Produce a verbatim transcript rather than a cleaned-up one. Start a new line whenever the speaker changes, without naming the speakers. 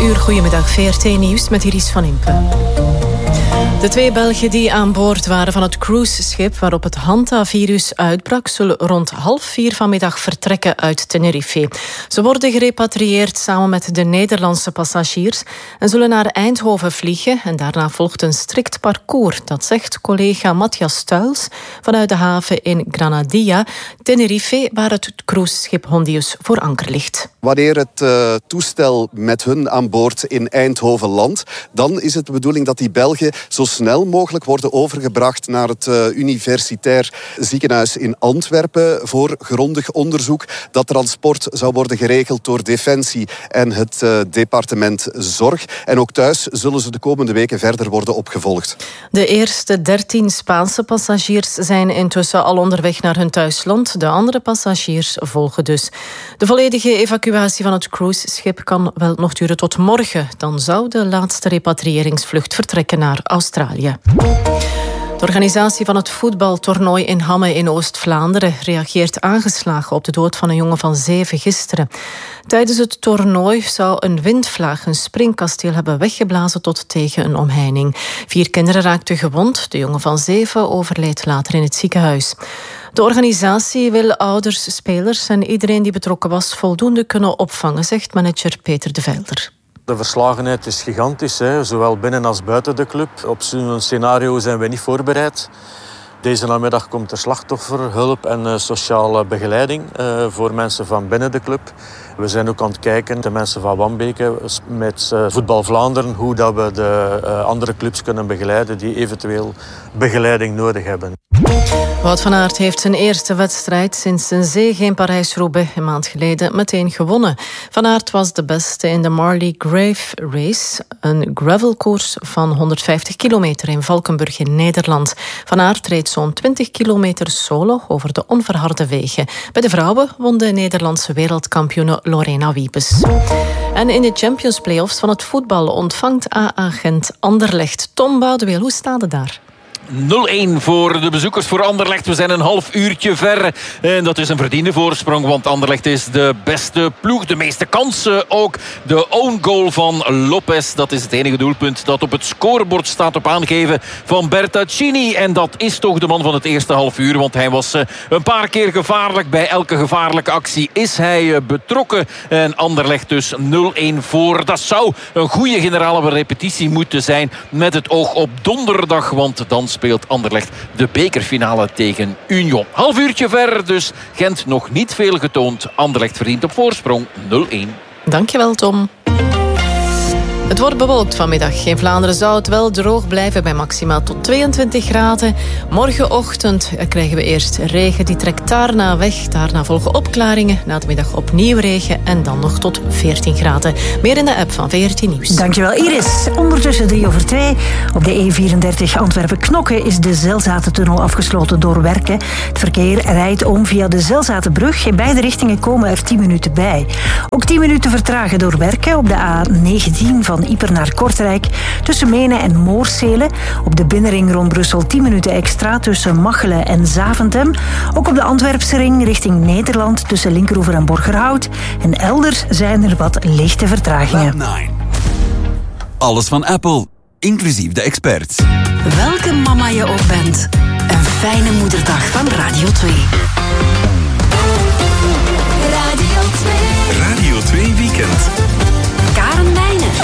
zeven uur, goedemiddag, V R T Nieuws met Iris van Impe. De twee Belgen die aan boord waren van het cruiseschip waarop het hantavirus uitbrak, zullen rond half vier vanmiddag vertrekken uit Tenerife. Ze worden gerepatrieerd samen met de Nederlandse passagiers en zullen naar Eindhoven vliegen. En daarna volgt een strikt parcours, dat zegt collega Matthias Stuils vanuit de haven in Granadilla, Tenerife, waar het cruiseschip Hondius voor anker ligt.
Wanneer het uh, toestel met hun aan boord in Eindhoven landt, dan is het de bedoeling dat die Belgen zo snel mogelijk worden overgebracht naar het uh, universitair ziekenhuis in Antwerpen voor grondig onderzoek. Dat transport zou worden geregeld door Defensie en het uh, departement Zorg. En ook thuis zullen ze de komende weken verder worden opgevolgd.
De eerste dertien Spaanse passagiers zijn intussen al onderweg naar hun thuisland. De andere passagiers volgen dus. De volledige evacuatie van het cruiseschip kan wel nog duren tot morgen. Dan zou de laatste repatriëringsvlucht vertrekken naar Australië. De organisatie van het voetbaltoernooi in Hamme in Oost-Vlaanderen reageert aangeslagen op de dood van een jongen van zeven gisteren. Tijdens het toernooi zou een windvlaag een springkasteel hebben weggeblazen tot tegen een omheining. Vier kinderen raakten gewond. De jongen van zeven overleed later in het ziekenhuis. De organisatie wil ouders, spelers en iedereen die betrokken was voldoende kunnen opvangen, zegt manager Peter de Veilder.
De verslagenheid is gigantisch, hè, zowel binnen als buiten de club. Op zo'n scenario zijn we niet voorbereid. Deze namiddag komt er slachtofferhulp en uh, sociale begeleiding uh, voor mensen van binnen de club. We zijn ook aan het kijken, de mensen van Wambeke, met uh, Voetbal Vlaanderen, hoe dat we de uh, andere clubs kunnen begeleiden die eventueel begeleiding nodig hebben.
Wout van Aert heeft zijn eerste wedstrijd sinds zijn zege in Parijs-Roubaix een maand geleden meteen gewonnen. Van Aert was de beste in de Marley Grave Race, een gravelkoers van honderdvijftig kilometer in Valkenburg in Nederland. Van Aert reed zo'n twintig kilometer solo over de onverharde wegen. Bij de vrouwen won de Nederlandse wereldkampioene Lorena Wiepes. En in de Champions Playoffs van het voetbal ontvangt A A Gent Anderlecht. Tom Boudeweel, hoe staat het daar?
nul-één voor de bezoekers voor Anderlecht. We zijn een half uurtje ver. En dat is een verdiende voorsprong, want Anderlecht is de beste ploeg. De meeste kansen ook. De own goal van Lopez, dat is het enige doelpunt dat op het scorebord staat op aangeven van Bertaccini. En dat is toch de man van het eerste half uur, want hij was een paar keer gevaarlijk. Bij elke gevaarlijke actie is hij betrokken. En Anderlecht dus nul-één voor. Dat zou een goede generale repetitie moeten zijn met het oog op donderdag, want dan speelt Anderlecht de bekerfinale tegen Union. Half uurtje ver, dus Gent nog niet veel getoond. Anderlecht verdient op voorsprong nul-één.
Dankjewel, Tom. Het wordt bewolkt vanmiddag. In Vlaanderen zou het wel droog blijven bij maximaal tot tweeëntwintig graden. Morgenochtend krijgen we eerst regen, die trekt daarna weg. Daarna volgen opklaringen, na de middag opnieuw regen en dan nog tot veertien graden. Meer in de app van V R T Nieuws.
Dankjewel, Iris. Ondertussen drie over twee. Op de E vierendertig Antwerpen-Knokke is de Zelzatentunnel afgesloten door werken. Het verkeer rijdt om via de Zelzatenbrug. In beide richtingen komen er tien minuten bij. Ook tien minuten vertragen door werken op de A negentien van Ieper naar Kortrijk, tussen Menen en Moorsele. Op de binnenring rond Brussel tien minuten extra tussen Machelen en Zaventem. Ook op de Antwerpse ring richting Nederland tussen Linkeroever en Borgerhout. En elders zijn er wat lichte vertragingen.
Alles van Apple, inclusief de experts.
Welke mama je ook bent, een fijne moederdag van Radio twee.
Radio twee.
Radio twee Weekend.